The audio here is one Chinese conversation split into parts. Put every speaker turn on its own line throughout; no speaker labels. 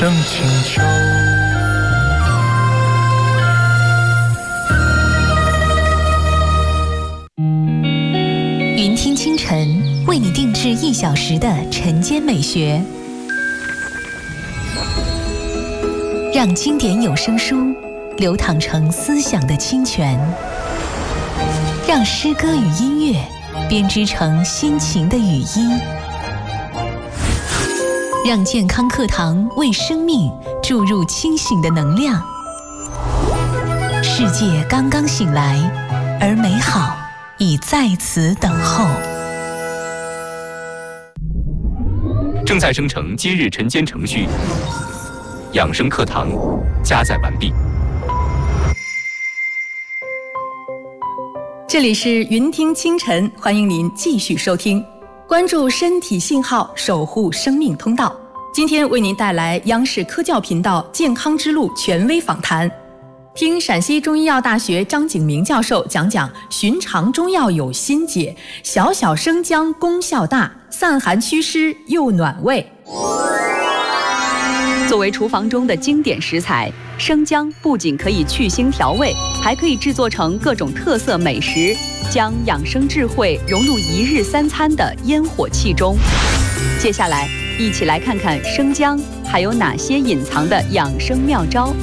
正清秋。
云听清晨为你定制1小时的晨间美学，让经典有声书流淌成思想的清泉，让诗歌与音乐编织成心情的语音，让健康课堂为生命注入清醒的能量。世界刚刚醒来，而美好已在此等候。
正在生成今日晨间程序，养生课堂加载完毕。
这里是云听清晨，欢迎您继续收听，关注身体信号，守护生命通道。今天为您带来央视科教频道健康之路权威访谈，听陕西中医药大学张景明教授讲讲寻常中药有新解，小小生姜功效大，散寒祛湿又暖胃。
作为厨房中的经典食材，生姜不仅可以去腥调味，还可以制作成各种特色美食，将养生智慧融入1日3餐的烟火气中。接下来，一起来看看生姜还有哪些隐藏的养生妙招。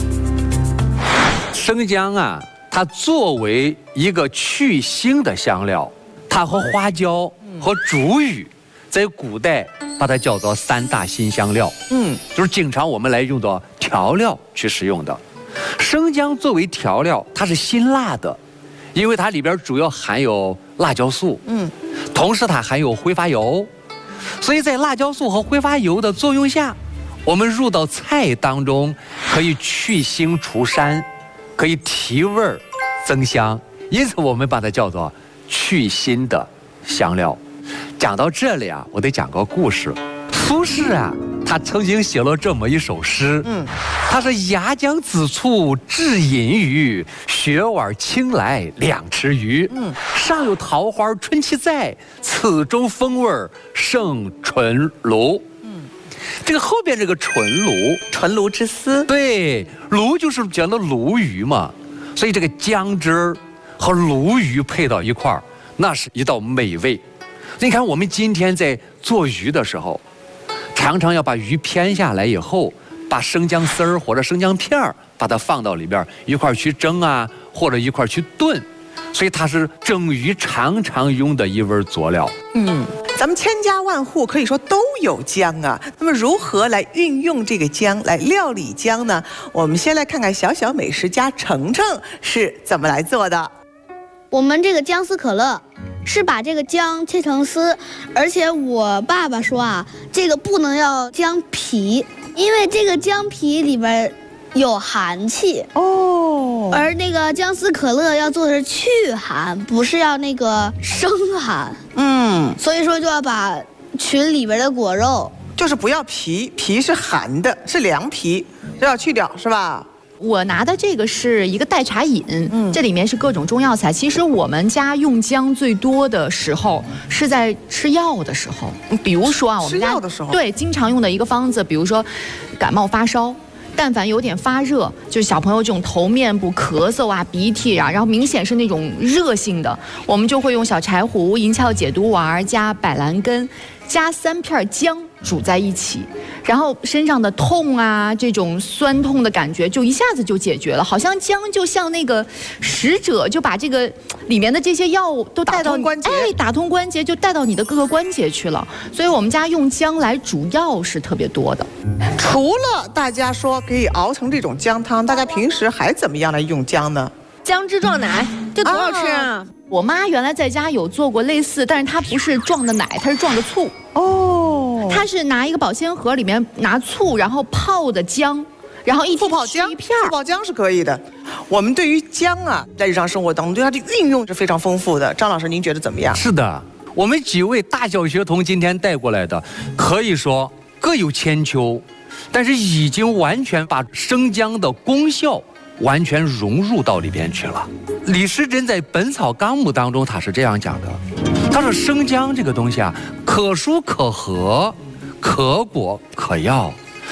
生姜啊，它作为一个去腥的香料，它和花椒和竹芋在古代把它叫做3大辛香料，就是经常我们来用的调料去使用的。生姜作为调料，它是辛辣的，因为它里边主要含有辣椒素，同时它含有挥发油，所以在辣椒素和挥发油的作用下，我们入到菜当中，可以去腥除膻，可以提味儿增香，因此我们把它叫做去腥的香料。讲到这里啊，我得讲个故事。苏轼啊，他曾经写了这么一首诗，他是牙姜子醋制饮鱼，雪碗青来2池鱼。上有桃花春气在，此中风味胜纯卤。这个后边这个纯卤之丝，对，卤就是讲的鲈鱼嘛，所以这个姜汁儿和鲈鱼配到一块儿，那是一道美味。你看我们今天在做鱼的时候，常常要把鱼片下来以后，把生姜丝儿或者生姜片儿把它放到里边一块儿去蒸啊，或者一块儿去炖，所以它是蒸鱼常常用的一味佐料。
咱们千家万户可以说都有姜啊，那么如何来运用这个姜来料理姜呢？我们先来看看小小美食家程程是怎么来做的。
我们这个姜丝可乐是把这个姜切成丝，而且我爸爸说啊，这个不能要姜皮，因为这个姜皮里边有寒气哦。而那个姜丝可乐要做的是去寒，不是要那个生寒。所以说就要把群里边的果肉，
就是不要皮，皮是寒的，是凉皮，这要去掉是吧？
我拿的这个是一个代茶饮，这里面是各种中药材。其实我们家用姜最多的时候是在吃药的时候，比如说啊，我们家吃药的时候，对，经常用的一个方子，比如说感冒发烧，但凡有点发热，就是小朋友这种头面部咳嗽啊、鼻涕啊，然后明显是那种热性的，我们就会用小柴胡、银翘解毒丸加百兰根，加3片姜煮在一起，然后身上的痛啊，这种酸痛的感觉就一下子就解决了，好像姜就像那个使者，就把这个里面的这些药物都带到打通关节，就带到你的各个关节去了。所以我们家用姜来煮药是特别多的。
除了大家说可以熬成这种姜汤，大家平时还怎么样来用姜呢？
姜汁撞奶，这多好吃啊！
我妈原来在家有做过类似，但是她不是撞的奶，她是撞的醋。她是拿一个保鲜盒里面拿醋，然后泡的姜，然后
醋泡姜，醋泡姜是可以的。我们对于姜啊，在日常生活当中对它的运用是非常丰富的。张老师，您觉得怎么样？
是的，我们几位大小学童今天带过来的，可以说各有千秋，但是已经完全把生姜的功效完全融入到里边去了。李时珍在《本草纲目》当中他是这样讲的，他说生姜这个东西啊，可疏可和，可果可药，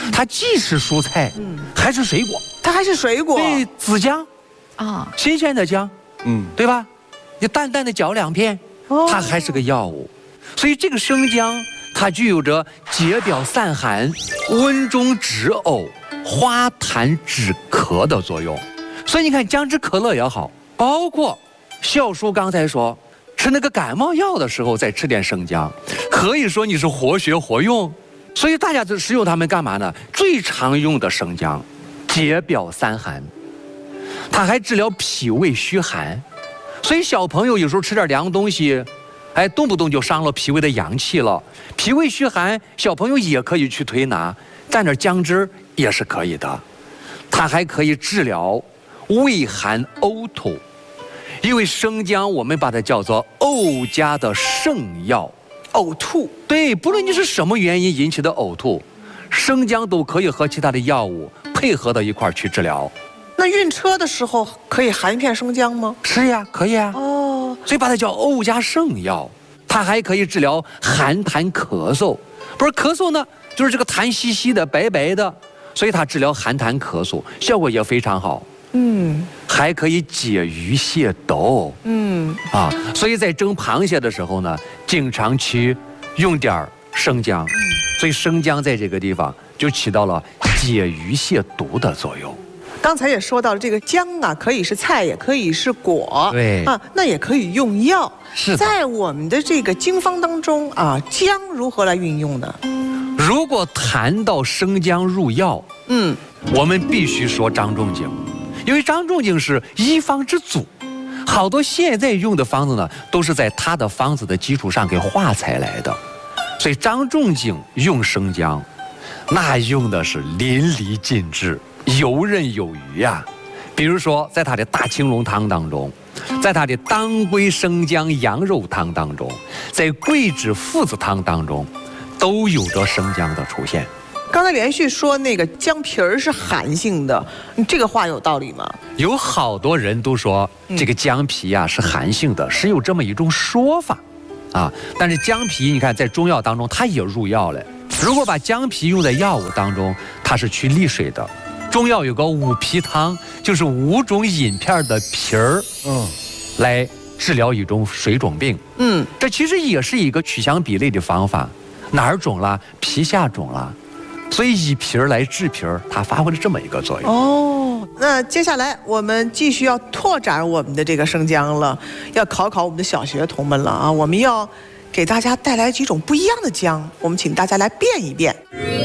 它既是蔬菜，还是水果，
它还是水果。
对，紫姜啊，新鲜的姜，对吧？你淡淡的嚼2片，它还是个药物。所以这个生姜，它具有着解表散寒、温中止呕、化痰止咳的作用。所以你看，姜汁可乐也好，包括小叔刚才说吃那个感冒药的时候再吃点生姜，可以说你是活学活用。所以大家使用它们干嘛呢？最常用的生姜，解表散寒，它还治疗脾胃虚寒。所以小朋友有时候吃点凉东西，动不动就伤了脾胃的阳气了。脾胃虚寒，小朋友也可以去推拿，蘸点姜汁也是可以的。它还可以治疗胃寒呕吐，因为生姜我们把它叫做呕家的圣药。
呕吐，
对，不论你是什么原因引起的呕吐，生姜都可以和其他的药物配合到一块儿去治疗。
那晕车的时候可以含一片生姜吗？
是呀，可以啊。
哦，
所以把它叫呕家圣药。它还可以治疗寒痰咳嗽，不是咳嗽呢，就是这个痰稀稀的、白白的，所以它治疗寒痰咳嗽效果也非常好。还可以解鱼蟹毒。所以在蒸螃蟹的时候呢，经常去用点生姜，所以生姜在这个地方就起到了解鱼蟹毒的作用。
刚才也说到了，这个姜啊，可以是菜，也可以是果，
对
啊，那也可以用药。
是
在我们的这个经方当中啊，姜如何来运用呢？
如果谈到生姜入药，我们必须说张仲景，因为张仲景是医方之祖，好多现在用的方子呢，都是在他的方子的基础上给化裁来的，所以张仲景用生姜，那用的是淋漓尽致，游刃有余呀。比如说，在他的大青龙汤当中，在他的当归生姜羊肉汤当中，在桂枝附子汤当中，都有着生姜的出现。
刚才连续说那个姜皮儿是寒性的，这个话有道理吗？
有好多人都说这个姜皮啊是寒性的，是有这么一种说法啊。但是姜皮，你看在中药当中它也入药了。如果把姜皮用在药物当中，它是去利水的。中药有个五皮汤，就是5种饮片的皮儿，来治疗一种水肿病。这其实也是一个取香比类的方法。哪儿肿了？皮下肿了。所以以皮儿来治皮儿，它发挥了这么一个作用。
哦，那接下来我们继续要拓展我们的这个生姜了，要考考我们的小学童们了啊！我们要给大家带来几种不一样的姜，我们请大家来辨一辨。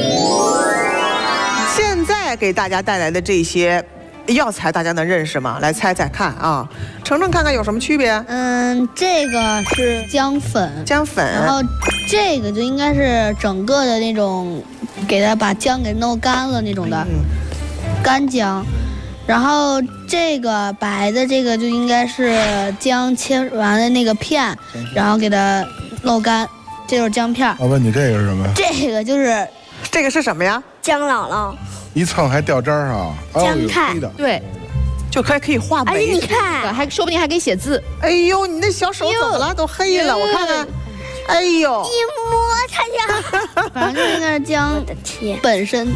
现在给大家带来的这些药材，大家能认识吗？来猜猜看啊！程程看看有什么区别？
这个是姜粉，然后这个就应该是整个的那种，给它把姜给弄干了那种的，干姜。然后这个白的这个就应该是姜切完的那个片，然后给它弄干，这就是姜片。
我问你这个是什么？
这个是什么呀？
姜姥姥。
一蹭还掉渣儿啊！
姜菜，
对，
就可以画眉。
哎，你看，
还说不定还可以写字。
哎呦，你那小手怎么了？都黑了，我看看。哎呦，
一摸它
就，反正应该是姜本身，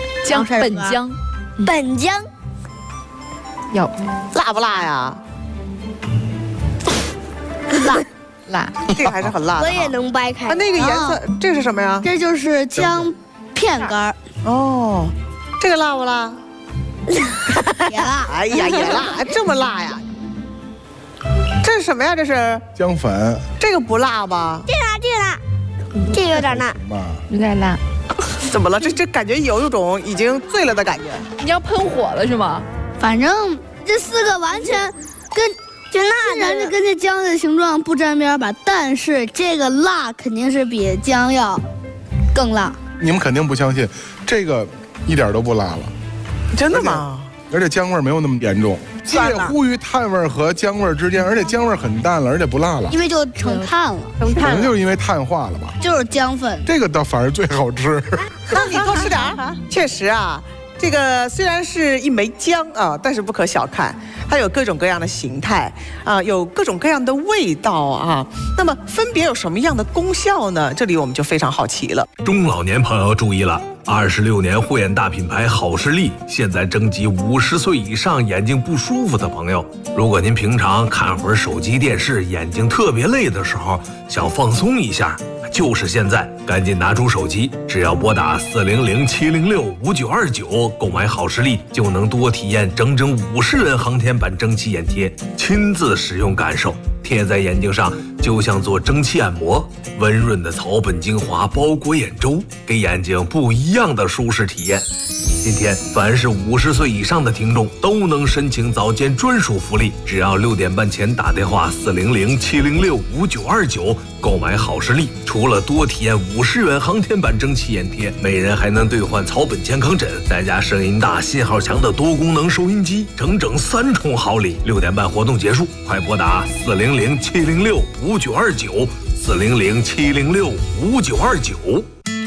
本姜，
要
辣不辣呀？
辣，
这个还是很辣的。
我也能掰开。
那个颜色，这是什么呀？
这就是姜片干。
哦，这个辣不辣？
也辣。
哎呀，也辣，这么辣呀？这是什么呀？这是
姜粉。
这个不辣吧？
这辣，这有点辣，
有点辣。
怎么了？这感觉有一种已经醉了的感觉。
你要喷火了是吗？
反正这4个完全就辣的，跟这姜的形状不沾边吧。但是这个辣肯定是比姜要更辣。
你们肯定不相信，这个一点都不辣了。
真的吗？
而且姜味没有那么严重，介乎于炭味和姜味之间，而且姜味很淡了，而且不辣了。
因为就成炭了，
可能就是因为碳化了吧。
就是姜粉，
这个倒反而最好吃。
那你多吃点儿。确实啊， 这个虽然是一枚姜啊，但是不可小看，它有各种各样的形态啊，有各种各样的味道啊。那么分别有什么样的功效呢？这里我们就非常好奇了。
中老年朋友注意了，26年护眼大品牌好视力现在征集50岁以上眼睛不舒服的朋友。如果您平常看会儿手机电视，眼睛特别累的时候，想放松一下，就是现在，赶紧拿出手机，只要拨打400-706-5929购买好视力，就能多体验整整50元航天版蒸汽眼贴，亲自使用感受。贴在眼睛上就像做蒸汽按摩，温润的草本精华包裹眼周，给眼睛不一样的舒适体验。今天凡是50岁以上的听众都能申请早间专属福利，只要6点半前打电话400-706-5929购买好视力，除了多体验50元航天版蒸汽眼贴，每人还能兑换草本健康枕，再加声音大信号强的多功能收音机，整整3重好礼。6点半活动结束，快拨打400-706-5929 400-706-5929。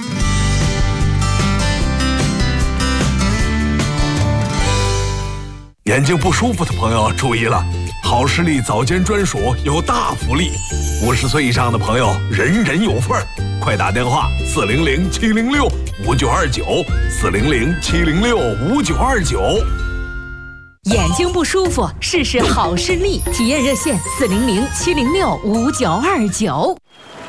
眼睛不舒服的朋友注意了，好视力早间专属有大福利，50岁以上的朋友人人有份儿，快打电话400-706-5929 400-706-5929。
眼睛不舒服，试试好视力，体验热线400-706-5929。